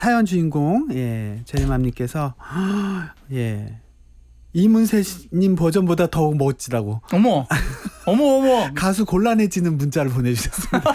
사연 주인공 제리맘님께서 예. 이문세님 버전보다 더욱 멋지다고. 어머. 가수 곤란해지는 문자를 보내주셨습니다.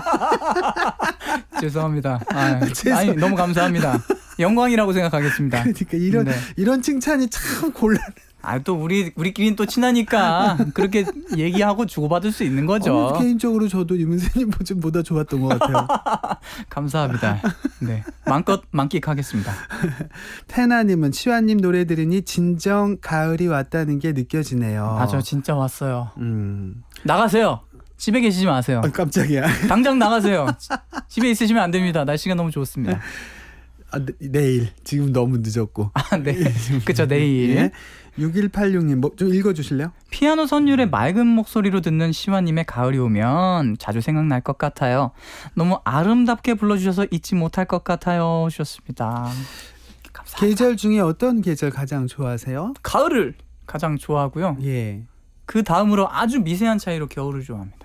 죄송합니다. 아니, 너무 감사합니다. 영광이라고 생각하겠습니다. 그러니까 이런 칭찬이 참 곤란해. 또 우리끼리는 또 친하니까 그렇게 얘기하고 주고받을 수 있는 거죠. 개인적으로 저도 이문세님 버전보다 좋았던 것 같아요. 감사합니다. 네, 마음껏 만끽하겠습니다. 태나님은 시완님 노래 들으니 진정 가을이 왔다는 게 느껴지네요. 맞아, 진짜 왔어요. 나가세요. 집에 계시지 마세요. 깜짝이야. 당장 나가세요. 집에 있으시면 안 됩니다. 날씨가 너무 좋습니다. 내일. 지금 너무 늦었고. 네. 그쵸, 내일. 예. 6186님 좀 읽어주실래요? 피아노 선율의 맑은 목소리로 듣는 시완님의 가을이 오면 자주 생각날 것 같아요. 너무 아름답게 불러주셔서 잊지 못할 것 같아요. 하셨습니다. 감사합니다. 계절 중에 어떤 계절 가장 좋아하세요? 가을을 가장 좋아하고요. 예. 그 다음으로 아주 미세한 차이로 겨울을 좋아합니다.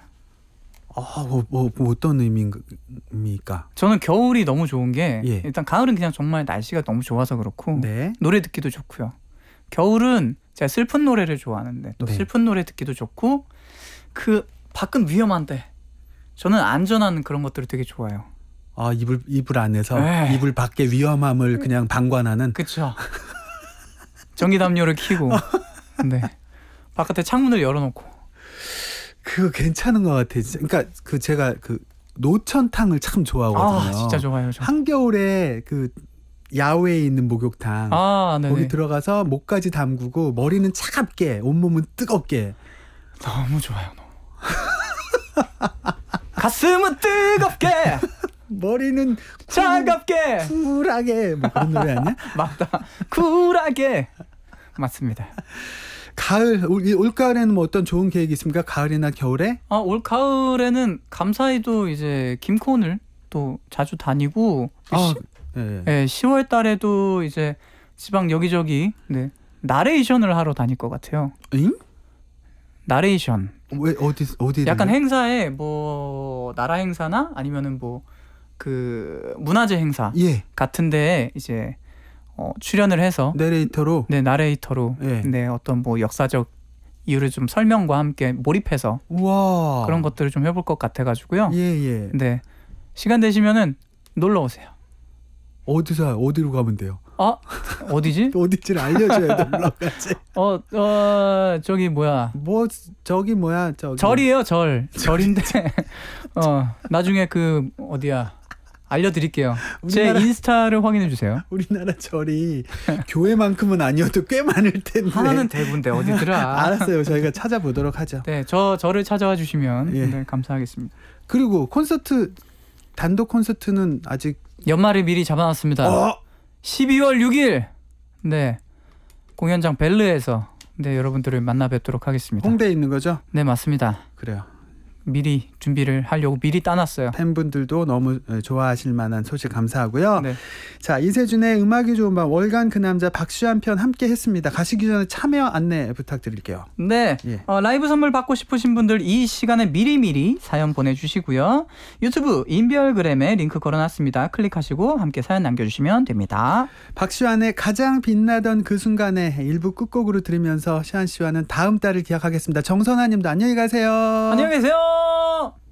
어떤 의미입니까? 저는 겨울이 너무 좋은 게 일단 가을은 그냥 정말 날씨가 너무 좋아서 그렇고 노래 듣기도 좋고요. 겨울은 제가 슬픈 노래를 좋아하는데 또 슬픈 노래 듣기도 좋고 그 밖은 위험한데 저는 안전한 그런 것들을 되게 좋아해요. 이불 안에서 이불 밖의 위험함을 그냥 방관하는. 그렇죠. 전기담요를 켜고 바깥에 창문을 열어놓고. 그거 괜찮은 것 같아요. 그러니까 제가 노천탕을 참 좋아하거든요. 진짜 좋아요. 한겨울에 야외에 있는 목욕탕 거기 들어가서 목까지 담그고 머리는 차갑게 온몸은 뜨겁게. 너무 좋아요. 가슴은 뜨겁게 머리는 차갑게 쿨하게 그런 노래 아니야? 맞다. 쿨하게 맞습니다. 가을 올가을에는 어떤 좋은 계획이 있습니까? 가을이나 겨울에? 올가을에는 감사히도 이제 김콘을 또 자주 다니고 10월 달에도 이제 지방 여기저기 나레이션을 하러 다닐 것 같아요. 응? 나레이션. 왜 어디? 약간 행사에 나라 행사나 아니면은 문화재 행사 같은데 이제 출연을 해서 내레이터로 어떤 역사적 이유를 좀 설명과 함께 몰입해서 우와. 그런 것들을 좀 해볼 것 같아가지고요. 네. 시간 되시면은 놀러 오세요. 어디로 가면 돼요? 어디지? 어디지를 알려줘야 놀러 가지. 절이에요, 절인데 나중에 어디야? 알려드릴게요. 제 인스타를 확인해 주세요. 우리나라 절이 교회만큼은 아니어도 꽤 많을 텐데. 하나는 대군데 어디더라? 알았어요. 저희가 찾아보도록 하죠. 네, 저를 찾아와 주시면 감사하겠습니다. 그리고 단독 콘서트는 아직 연말에 미리 잡아놨습니다. 12월 6일 공연장 벨르에서 여러분들을 만나 뵙도록 하겠습니다. 홍대에 있는 거죠? 네, 맞습니다. 그래요. 미리 준비를 하려고 미리 따놨어요. 팬분들도 너무 좋아하실 만한 소식 감사하고요. 네. 자, 이세준의 음악이 좋은 밤 월간 그 남자 박수환 편 함께 했습니다. 가시기 전에 참여 안내 부탁드릴게요. 네. 라이브 선물 받고 싶으신 분들 이 시간에 미리미리 사연 보내주시고요. 유튜브 인별그램에 링크 걸어놨습니다. 클릭하시고 함께 사연 남겨주시면 됩니다. 박수환의 가장 빛나던 그 순간에 일부 끝곡으로 들으면서 시환 씨와는 다음 달을 기약하겠습니다. 정선아 님도 안녕히 가세요. 안녕히 계세요.